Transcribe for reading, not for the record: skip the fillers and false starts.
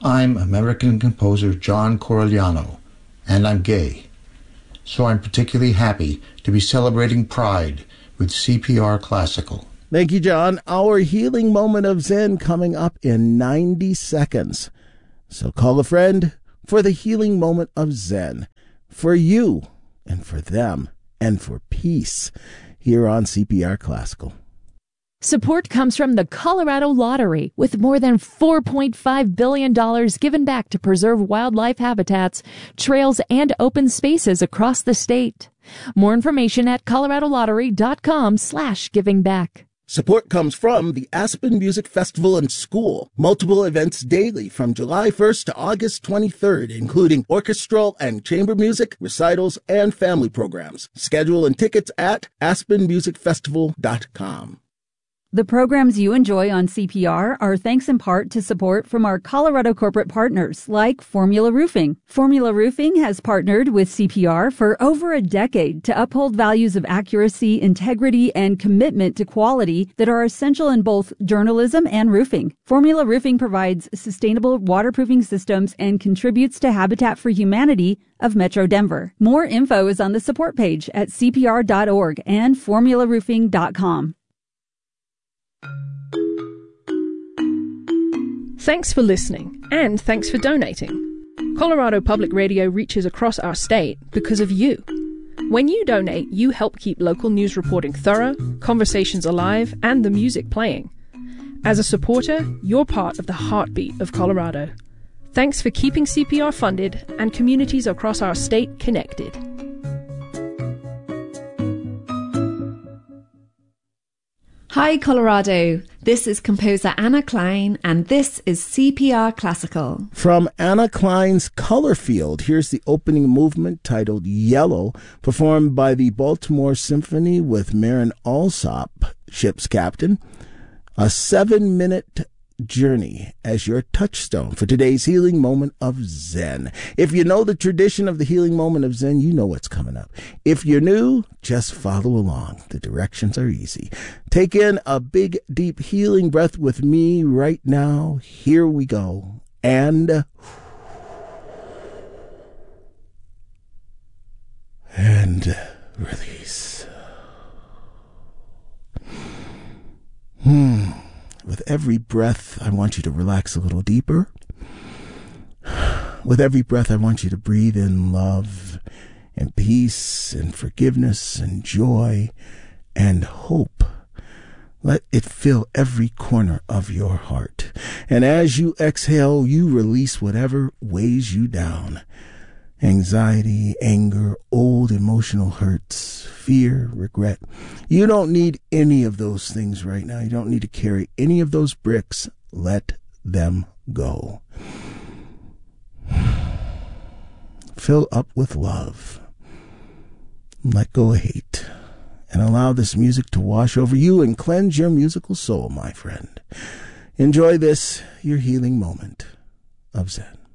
I'm American composer John Corigliano, and I'm gay. So I'm particularly happy to be celebrating Pride with CPR Classical. Thank you, John. Our healing moment of Zen coming up in 90 seconds. So call a friend for the healing moment of Zen. For you and for them and for peace here on CPR Classical. Support comes from the Colorado Lottery, with more than $4.5 billion given back to preserve wildlife habitats, trails, and open spaces across the state. More information at coloradolottery.com/givingback. Support comes from the Aspen Music Festival and School. Multiple events daily from July 1st to August 23rd, including orchestral and chamber music, recitals, and family programs. Schedule and tickets at aspenmusicfestival.com. The programs you enjoy on CPR are thanks in part to support from our Colorado corporate partners like Formula Roofing. Formula Roofing has partnered with CPR for over a decade to uphold values of accuracy, integrity, and commitment to quality that are essential in both journalism and roofing. Formula Roofing provides sustainable waterproofing systems and contributes to Habitat for Humanity of Metro Denver. More info is on the support page at cpr.org and formularoofing.com. Thanks for listening, and thanks for donating. Colorado Public Radio reaches across our state because of you. When you donate, you help keep local news reporting thorough, conversations alive, and the music playing. As a supporter, you're part of the heartbeat of Colorado. Thanks for keeping CPR funded and communities across our state connected. Hi Colorado, this is composer Anna Klein and this is CPR Classical. From Anna Klein's Color Field, here's the opening movement titled Yellow, performed by the Baltimore Symphony with Marin Alsop, ship's captain. A 7-minute journey as your touchstone for today's healing moment of Zen. If you know the tradition of the healing moment of Zen, you know what's coming up. If you're new, just follow along. The directions are easy. Take in a big, deep healing breath with me right now. Here we go. And release. With every breath, I want you to relax a little deeper. With every breath, I want you to breathe in love and peace and forgiveness and joy and hope. Let it fill every corner of your heart. And as you exhale, you release whatever weighs you down. Anxiety, anger, old emotional hurts, fear, regret. You don't need any of those things right now. You don't need to carry any of those bricks. Let them go. Fill up with love. Let go of hate. And allow this music to wash over you and cleanse your musical soul, my friend. Enjoy this, your healing moment of Zen.